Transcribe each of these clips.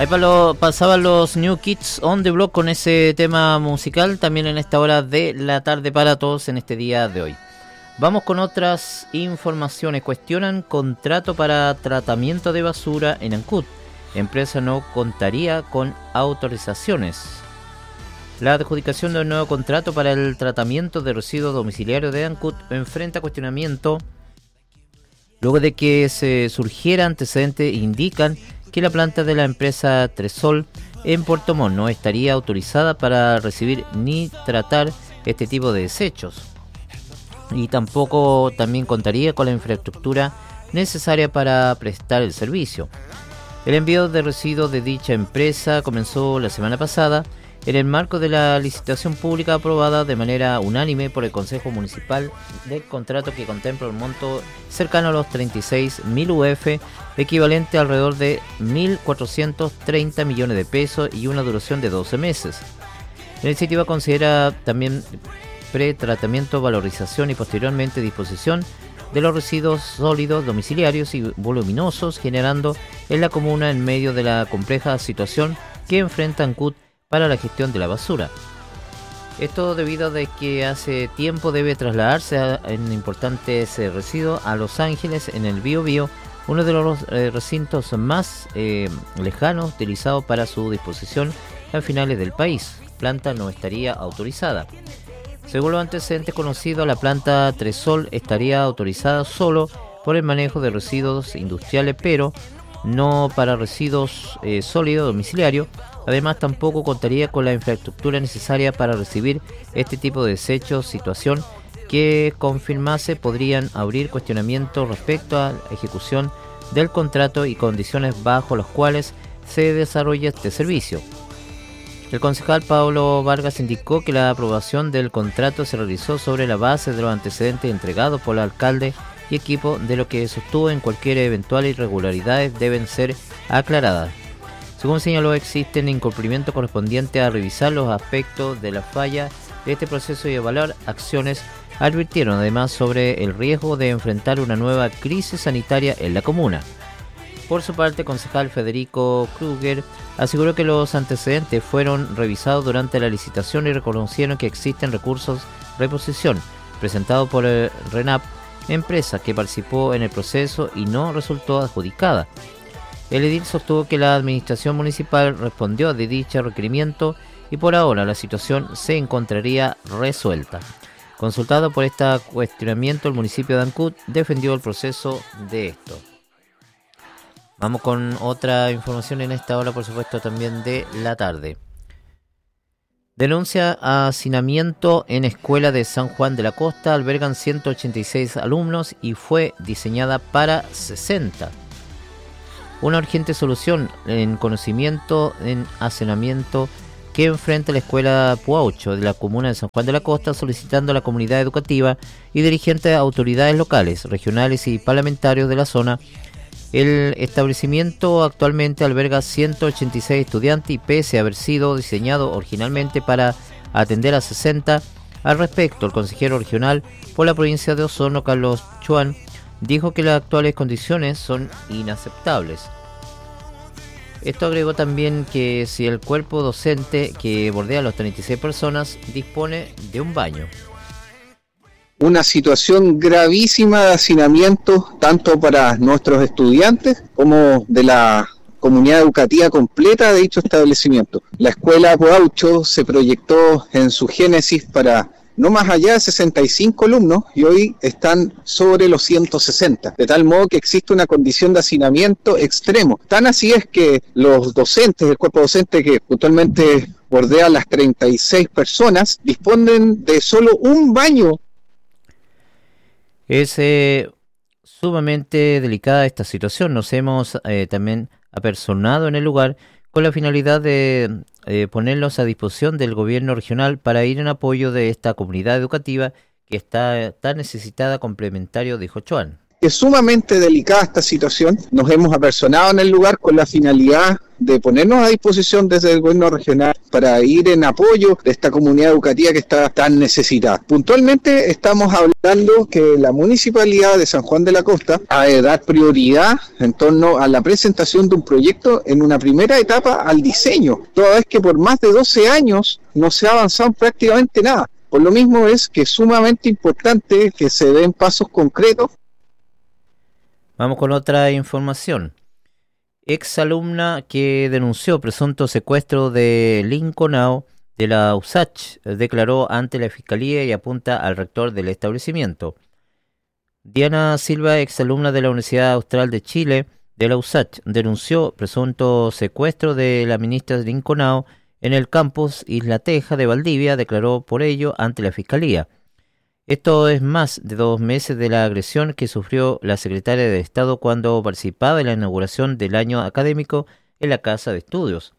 Ahí pasaban los New Kids on the Block con ese tema musical también en esta hora de la tarde para todos en este día de hoy. Vamos con otras informaciones. Cuestionan contrato para tratamiento de basura en Ancud. Empresa no contaría con autorizaciones. La adjudicación de un nuevo contrato para el tratamiento de residuos domiciliarios de Ancud enfrenta cuestionamiento luego de que se surgiera antecedentes indican que la planta de la empresa Tresol en Puerto Montt no estaría autorizada para recibir ni tratar este tipo de desechos y tampoco también contaría con la infraestructura necesaria para prestar el servicio. El envío de residuos de dicha empresa comenzó la semana pasada en el marco de la licitación pública aprobada de manera unánime por el Consejo Municipal del contrato que contempla un monto cercano a los 36.000 UF, equivalente a alrededor de 1.430 millones de pesos y una duración de 12 meses. La iniciativa considera también pretratamiento, valorización y posteriormente disposición de los residuos sólidos domiciliarios y voluminosos, generando en la comuna en medio de la compleja situación que enfrenta Ancud para la gestión de la basura. Esto debido a que hace tiempo debe trasladarse en importantes residuos a Los Ángeles en el Biobío, uno de los recintos más lejanos utilizados para su disposición a finales del país. Planta no estaría autorizada. Según los antecedentes conocidos, la planta Tresol estaría autorizada solo por el manejo de residuos industriales, pero no para residuos sólidos domiciliarios. Además, tampoco contaría con la infraestructura necesaria para recibir este tipo de desechos, situación que confirmase podrían abrir cuestionamientos respecto a la ejecución del contrato y condiciones bajo las cuales se desarrolla este servicio. El concejal Pablo Vargas indicó que la aprobación del contrato se realizó sobre la base de los antecedentes entregados por el alcalde y equipo, de lo que sostuvo en cualquier eventual irregularidades deben ser aclaradas. Según señaló, existen incumplimientos correspondientes a revisar los aspectos de la falla de este proceso y evaluar acciones. Advirtieron además sobre el riesgo de enfrentar una nueva crisis sanitaria en la comuna. Por su parte, el concejal Federico Kruger aseguró que los antecedentes fueron revisados durante la licitación y reconocieron que existen recursos de reposición presentados por el RENAP, empresa que participó en el proceso y no resultó adjudicada. El edil sostuvo que la administración municipal respondió de dicho requerimiento y por ahora la situación se encontraría resuelta. Consultado por este cuestionamiento, el municipio de Ancud defendió el proceso de esto. Vamos con otra información en esta hora, por supuesto, también de la tarde. Denuncia hacinamiento en escuela de San Juan de la Costa. Albergan 186 alumnos y fue diseñada para 60. Una urgente solución en conocimiento en hacinamiento que enfrenta la escuela Puaucho de la comuna de San Juan de la Costa, solicitando a la comunidad educativa y dirigentes de autoridades locales, regionales y parlamentarios de la zona. El establecimiento actualmente alberga 186 estudiantes y pese a haber sido diseñado originalmente para atender a 60, al respecto, el consejero regional por la provincia de Osorno, Carlos Chuan, dijo que las actuales condiciones son inaceptables. Esto agregó también que si el cuerpo docente que bordea a las 36 personas dispone de un baño. Una situación gravísima de hacinamiento tanto para nuestros estudiantes como de la comunidad educativa completa de dicho establecimiento. La escuela Puaucho se proyectó en su génesis para no más allá de 65 alumnos y hoy están sobre los 160, de tal modo que existe una condición de hacinamiento extremo. Tan así es que los docentes, el cuerpo docente que puntualmente bordea las 36 personas, disponen de solo un baño. Es sumamente delicada esta situación. Nos hemos también apersonado en el lugar con la finalidad de ponerlos a disposición del gobierno regional para ir en apoyo de esta comunidad educativa que está tan necesitada, complementario, dijo Chuan. Es sumamente delicada esta situación. Nos hemos apersonado en el lugar con la finalidad de ponernos a disposición desde el gobierno regional para ir en apoyo de esta comunidad educativa que está tan necesitada. Puntualmente estamos hablando que la Municipalidad de San Juan de la Costa ha de dar prioridad en torno a la presentación de un proyecto en una primera etapa al diseño, toda vez que por más de 12 años no se ha avanzado prácticamente nada. Por lo mismo es que es sumamente importante que se den pasos concretos. Vamos con otra información. Exalumna que denunció presunto secuestro de Lincolnao de la USACH declaró ante la Fiscalía y apunta al rector del establecimiento. Diana Silva, exalumna de la Universidad Austral de Chile de la USACH, denunció presunto secuestro de la ministra Lincolnao en el campus Isla Teja de Valdivia, declaró por ello ante la Fiscalía. Esto es más de 2 meses de la agresión que sufrió la secretaria de Estado cuando participaba en la inauguración del año académico en la Casa de Estudios.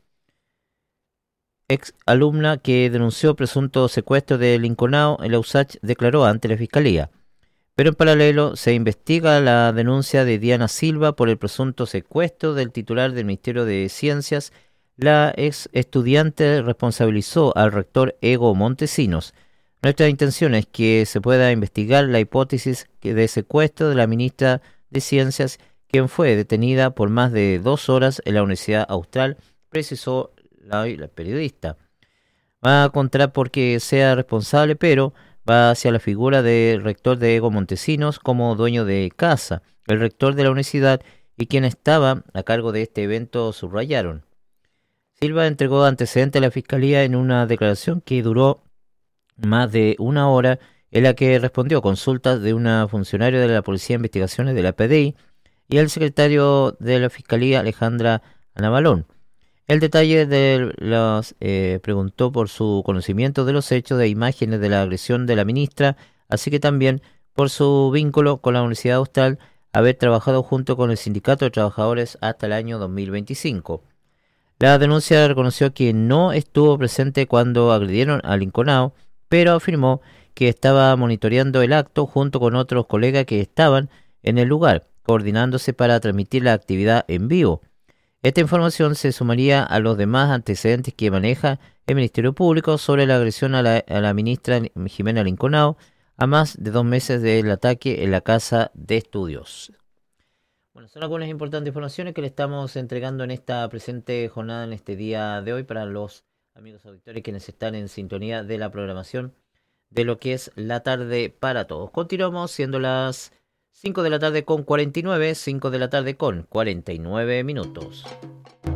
Ex alumna que denunció presunto secuestro de Lincolnao en la USACH declaró ante la Fiscalía. Pero en paralelo se investiga la denuncia de Diana Silva por el presunto secuestro del titular del Ministerio de Ciencias. La ex estudiante responsabilizó al rector Ego Montesinos. Nuestra intención es que se pueda investigar la hipótesis de secuestro de la ministra de Ciencias, quien fue detenida por más de 2 horas en la Universidad Austral, precisó la periodista. Va a contar porque sea responsable, pero va hacia la figura del rector de Ego Montesinos como dueño de casa. El rector de la universidad y quien estaba a cargo de este evento subrayaron. Silva entregó antecedentes a la Fiscalía en una declaración que duró más de 1 hora, en la que respondió consultas de una funcionaria de la Policía de Investigaciones de la PDI y el secretario de la Fiscalía, Alejandra Anabalón. El detalle de los preguntó por su conocimiento de los hechos de imágenes de la agresión de la ministra, así que también por su vínculo con la Universidad Austral, haber trabajado junto con el Sindicato de Trabajadores hasta el año 2025. La denuncia reconoció que no estuvo presente cuando agredieron a Lincolnao, pero afirmó que estaba monitoreando el acto junto con otros colegas que estaban en el lugar, coordinándose para transmitir la actividad en vivo. Esta información se sumaría a los demás antecedentes que maneja el Ministerio Público sobre la agresión a la ministra Jimena Lincolnao a más de 2 meses del ataque en la Casa de Estudios. Bueno, son algunas importantes informaciones que le estamos entregando en esta presente jornada, en este día de hoy, para los amigos auditores quienes están en sintonía de la programación de lo que es la tarde para todos. Continuamos siendo las 5 de la tarde con 49, 5 de la tarde con 49 minutos.